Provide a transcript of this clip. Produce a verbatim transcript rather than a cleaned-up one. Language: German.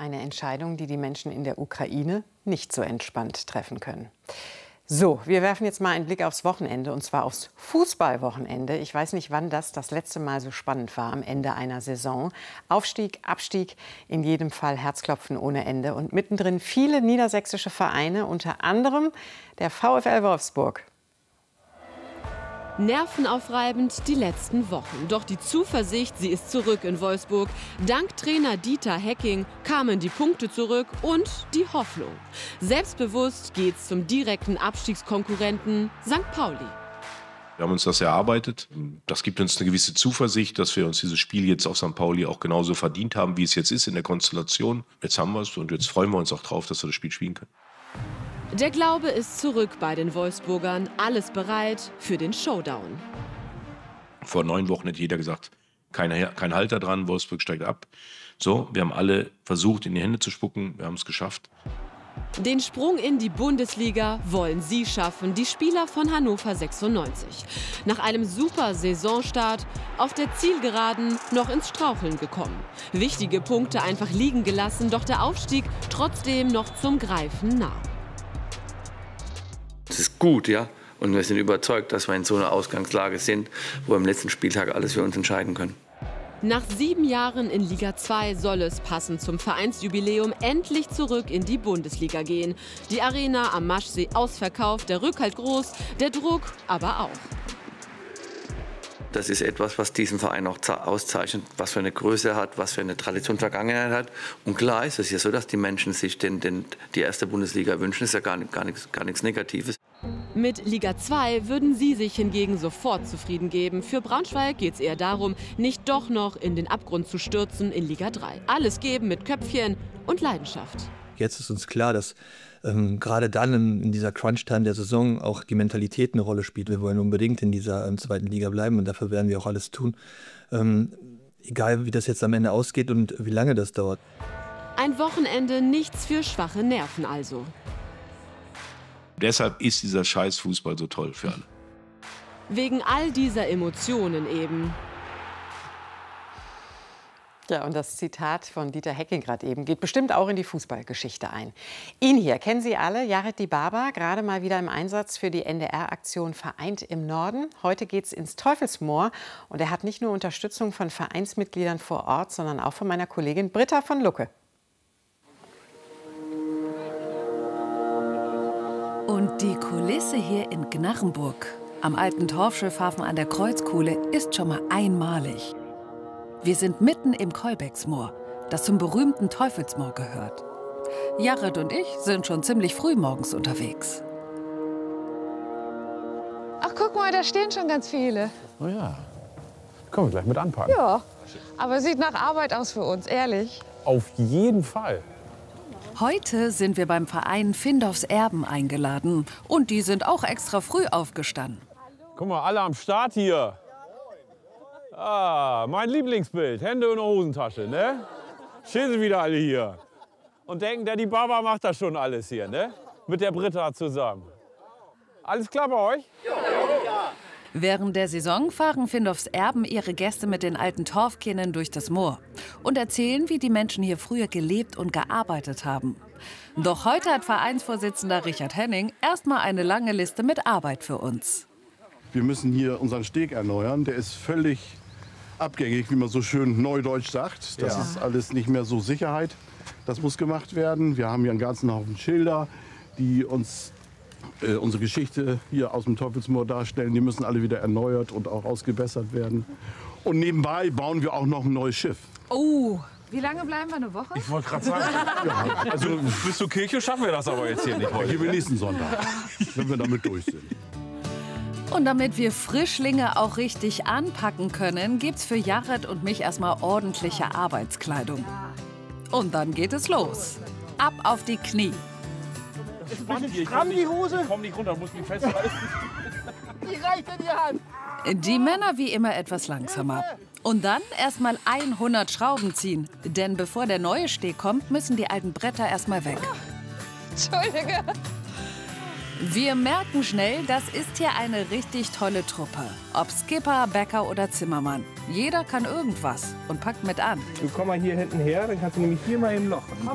Eine Entscheidung, die die Menschen in der Ukraine nicht so entspannt treffen können. So, wir werfen jetzt mal einen Blick aufs Wochenende, und zwar aufs Fußballwochenende. Ich weiß nicht, wann das das letzte Mal so spannend war am Ende einer Saison. Aufstieg, Abstieg, in jedem Fall Herzklopfen ohne Ende. Und mittendrin viele niedersächsische Vereine, unter anderem der VfL Wolfsburg. Nervenaufreibend die letzten Wochen. Doch die Zuversicht, sie ist zurück in Wolfsburg. Dank Trainer Dieter Hecking kamen die Punkte zurück und die Hoffnung. Selbstbewusst geht's zum direkten Abstiegskonkurrenten Sankt Pauli. Wir haben uns das erarbeitet. Das gibt uns eine gewisse Zuversicht, dass wir uns dieses Spiel jetzt auf Sankt Pauli auch genauso verdient haben, wie es jetzt ist in der Konstellation. Jetzt haben wir es und jetzt freuen wir uns auch drauf, dass wir das Spiel spielen können. Der Glaube ist zurück bei den Wolfsburgern. Alles bereit für den Showdown. Vor neun Wochen hätte jeder gesagt, kein, kein Halter dran, Wolfsburg steigt ab. So, wir haben alle versucht, in die Hände zu spucken. Wir haben es geschafft. Den Sprung in die Bundesliga wollen sie schaffen, die Spieler von Hannover sechsundneunzig. Nach einem super Saisonstart auf der Zielgeraden noch ins Straucheln gekommen. Wichtige Punkte einfach liegen gelassen, doch der Aufstieg trotzdem noch zum Greifen nah. Es ist gut, ja. Und wir sind überzeugt, dass wir in so einer Ausgangslage sind, wo wir am letzten Spieltag alles für uns entscheiden können. Nach sieben Jahren in Liga zwei soll es passend zum Vereinsjubiläum endlich zurück in die Bundesliga gehen. Die Arena am Maschsee ausverkauft, der Rückhalt groß, der Druck aber auch. Das ist etwas, was diesen Verein auch auszeichnet, was für eine Größe er hat, was für eine Tradition Vergangenheit hat. Und klar ist es ja so, dass die Menschen sich den, den, die erste Bundesliga wünschen. Das ist ja gar, gar, nichts, gar nichts Negatives. Mit Liga zwei würden sie sich hingegen sofort zufrieden geben. Für Braunschweig geht es eher darum, nicht doch noch in den Abgrund zu stürzen in Liga drei. Alles geben mit Köpfchen und Leidenschaft. Jetzt ist uns klar, dass ähm, gerade dann in, in dieser Crunch-Time der Saison auch die Mentalität eine Rolle spielt. Wir wollen unbedingt in dieser ähm, zweiten Liga bleiben und dafür werden wir auch alles tun. Ähm, egal, wie das jetzt am Ende ausgeht und wie lange das dauert. Ein Wochenende, nichts für schwache Nerven also. Deshalb ist dieser Scheiß-Fußball so toll für alle. Wegen all dieser Emotionen eben. Ja, und das Zitat von Dieter Hecking gerade eben geht bestimmt auch in die Fußballgeschichte ein. Ihn hier kennen Sie alle, Jared Dibaba, gerade mal wieder im Einsatz für die N D R-Aktion Vereint im Norden. Heute geht's ins Teufelsmoor und er hat nicht nur Unterstützung von Vereinsmitgliedern vor Ort, sondern auch von meiner Kollegin Britta von Lucke. Und die Kulisse hier in Gnarrenburg, am alten Torfschiffhafen an der Kreuzkuhle, ist schon mal einmalig. Wir sind mitten im Kolbecksmoor, das zum berühmten Teufelsmoor gehört. Jared und ich sind schon ziemlich früh morgens unterwegs. Ach, guck mal, da stehen schon ganz viele. Oh ja, können wir gleich mit anpacken. Ja, aber sieht nach Arbeit aus für uns, ehrlich. Auf jeden Fall. Heute sind wir beim Verein Findorfs Erben eingeladen. Und die sind auch extra früh aufgestanden. Guck mal, alle am Start hier. Ah, mein Lieblingsbild. Hände in der Hosentasche, ne? Stehen sie wieder alle hier. Und denken, der Dibaba macht das schon alles hier, ne? Mit der Britta zusammen. Alles klar bei euch? Ja. Während der Saison fahren Findorfs Erben ihre Gäste mit den alten Torfkindern durch das Moor und erzählen, wie die Menschen hier früher gelebt und gearbeitet haben. Doch heute hat Vereinsvorsitzender Richard Henning erst mal eine lange Liste mit Arbeit für uns. Wir müssen hier unseren Steg erneuern. Der ist völlig abgängig, wie man so schön neudeutsch sagt. Das ja. ist alles nicht mehr so Sicherheit. Das muss gemacht werden. Wir haben hier einen ganzen Haufen Schilder, die uns äh, unsere Geschichte hier aus dem Teufelsmoor darstellen. Die müssen alle wieder erneuert und auch ausgebessert werden. Und nebenbei bauen wir auch noch ein neues Schiff. Oh, wie lange bleiben wir? Eine Woche? Ich wollte gerade sagen. Ja, also bis zur Kirche schaffen wir das aber jetzt hier nicht heute. Hier wir nächsten Sonntag, wenn wir damit durch sind. Und damit wir Frischlinge auch richtig anpacken können, gibt's für Jared und mich erstmal ordentliche Arbeitskleidung. Und dann geht es los. Ab auf die Knie. Ist ein bisschen stramm die Hose? Komm nicht runter, muss mich festhalten. Die reicht in die Hand. Die Männer wie immer etwas langsamer. Und dann erstmal hundert Schrauben ziehen. Denn bevor der neue Steg kommt, müssen die alten Bretter erstmal weg. Entschuldige. Wir merken schnell, das ist hier eine richtig tolle Truppe. Ob Skipper, Bäcker oder Zimmermann. Jeder kann irgendwas und packt mit an. Du komm mal hier hinten her, dann kannst du nämlich hier mal im Loch.